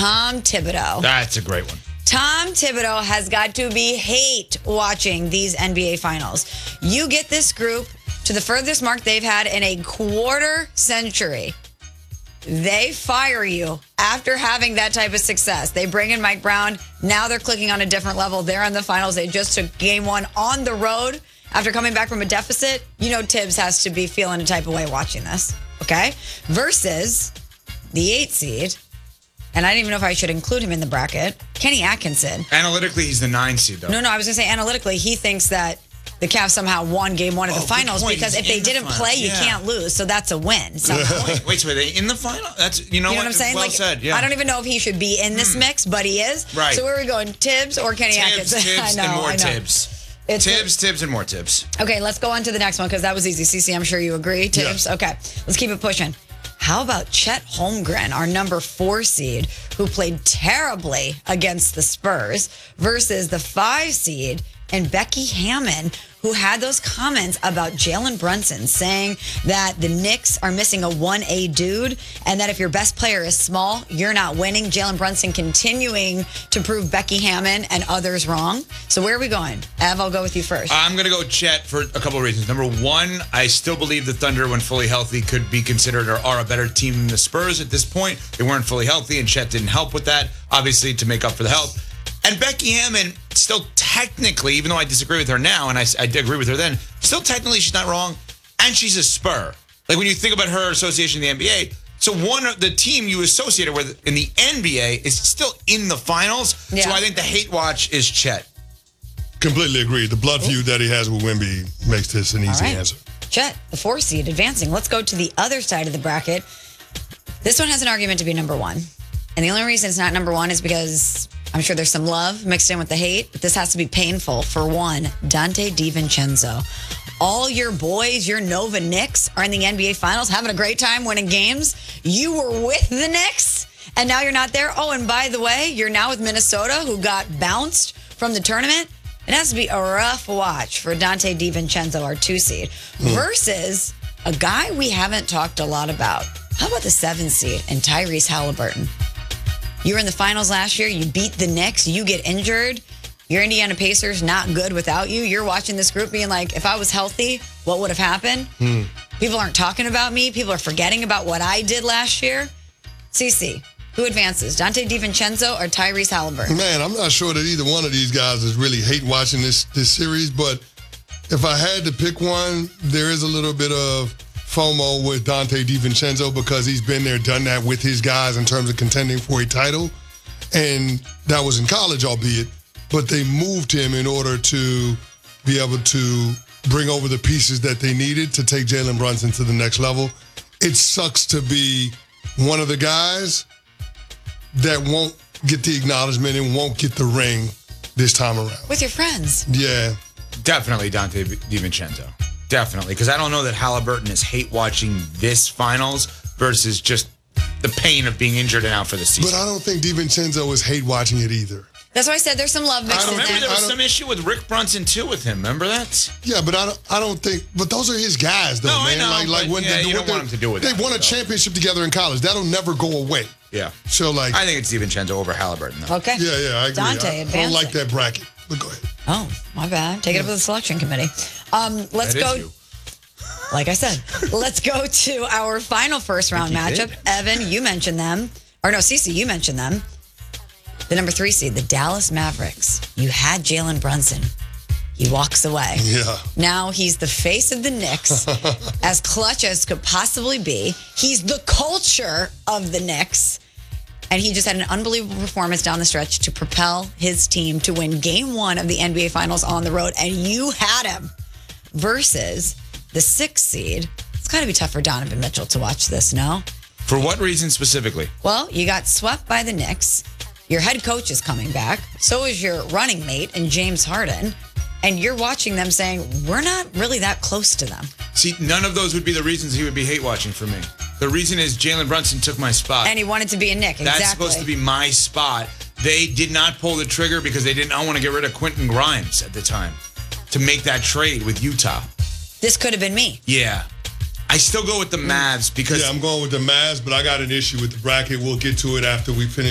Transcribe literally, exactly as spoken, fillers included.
Tom Thibodeau. That's a great one. Tom Thibodeau has got to be hate watching these N B A finals. You get this group to the furthest mark they've had in a quarter century. They fire you after having that type of success. They bring in Mike Brown. Now they're clicking on a different level. They're in the finals. They just took game one on the road after coming back from a deficit. You know Tibbs has to be feeling a type of way watching this, okay? Versus the eight seed, and I don't even know if I should include him in the bracket, Kenny Atkinson. Analytically, he's the nine seed, though. No, no, I was going to say analytically, he thinks that the Cavs somehow won game one of the Oh, finals good point. because He's if they in the didn't finals. play, you Yeah. can't lose. So that's a win somehow. Wait, wait, so are they in the final? That's you know, You know what? what I'm saying? Well like, said. Yeah. I don't even know if he should be in this mix, but he is. Right. So where are we going? Tibbs or Kenny Tibbs, Atkinson? Tibbs, I know, and more I know. Tibbs. It's Tibbs, Tibbs, and more Tibbs. Okay, let's go on to the next one because that was easy. Cece, I'm sure you agree. Tibbs. Yeah. Okay, let's keep it pushing. How about Chet Holmgren, our number four seed, who played terribly against the Spurs, versus the five seed and Becky Hammon, who had those comments about Jalen Brunson saying that the Knicks are missing a one A dude and that if your best player is small, you're not winning. Jalen Brunson continuing to prove Becky Hammon and others wrong. So where are we going? Ev, I'll go with you first. I'm going to go Chet for a couple of reasons. Number one, I still believe the Thunder, when fully healthy, could be considered or are a better team than the Spurs at this point. They weren't fully healthy, and Chet didn't help with that, obviously, to make up for the health. And Becky Hammon, still technically, even though I disagree with her now, and I, I did agree with her then, still technically she's not wrong, and she's a Spur. Like when you think about her association in the N B A, so one of the team you associate her with in the N B A is still in the finals. Yeah. So I think the hate watch is Chet. Completely agree. The blood feud that he has with Wemby makes this an easy right. answer. Chet, the four seed, advancing. Let's go to the other side of the bracket. This one has an argument to be number one. And the only reason it's not number one is because I'm sure there's some love mixed in with the hate, but this has to be painful for one, Dante DiVincenzo. All your boys, your Nova Knicks, are in the N B A Finals, having a great time winning games. You were with the Knicks, and now you're not there. Oh, and by the way, you're now with Minnesota, who got bounced from the tournament. It has to be a rough watch for Dante DiVincenzo, our two seed, versus a guy we haven't talked a lot about. How about the seven seed and Tyrese Halliburton? You were in the finals last year. You beat the Knicks. You get injured. Your Indiana Pacers not good without you. You're watching this group being like, if I was healthy, what would have happened? Hmm. People aren't talking about me. People are forgetting about what I did last year. Cece, who advances? Dante DiVincenzo or Tyrese Halliburton? Man, I'm not sure that either one of these guys is really hate watching this this series, but if I had to pick one, there is a little bit of FOMO with Dante DiVincenzo because he's been there, done that with his guys in terms of contending for a title. And that was in college, albeit, but they moved him in order to be able to bring over the pieces that they needed to take Jalen Brunson to the next level. It sucks to be one of the guys that won't get the acknowledgement and won't get the ring this time around. With your friends. Yeah. Definitely Dante DiVincenzo. Definitely. Because I don't know that Halliburton is hate watching this finals versus just the pain of being injured and out for the season. But I don't think DiVincenzo is hate watching it either. That's why I said there's some love mixed in Remember there. there was I don't- some issue with Rick Brunson too with him. Remember that? Yeah, but I don't, I don't think. But those are his guys, though, No, I man. know, like, like but when yeah, they, you don't what want him to do with They that, won a though. championship together in college. That'll never go away. Yeah. So, like, I think it's DiVincenzo over Halliburton, though. Okay. yeah, yeah, I agree. Dante I, I don't advancing. like that bracket. But go ahead. Oh, my bad. Take it up with the selection committee. Um, let's That is go. you. Like I said, let's go to our final first round you matchup. did. Evan, you mentioned them. Or no, Cece, you mentioned them. The number three seed, the Dallas Mavericks. You had Jalen Brunson. He walks away. Yeah. Now he's the face of the Knicks, as clutch as could possibly be. He's the culture of the Knicks. And he just had an unbelievable performance down the stretch to propel his team to win game one of the N B A Finals on the road. And you had him versus the sixth seed. It's got to be tough for Donovan Mitchell to watch this, no? For what reason specifically? Well, you got swept by the Knicks. Your head coach is coming back. So is your running mate and James Harden. And you're watching them saying, we're not really that close to them. See, none of those would be the reasons he would be hate watching for me. The reason is Jalen Brunson took my spot. And he wanted to be a Knick. That's Exactly. supposed to be my spot. They did not pull the trigger because they didn't want to get rid of Quentin Grimes at the time to make that trade with Utah. This could have been me. Yeah. I still go with the Mavs because Yeah, I'm going with the Mavs, but I got an issue with the bracket. We'll get to it after we finish.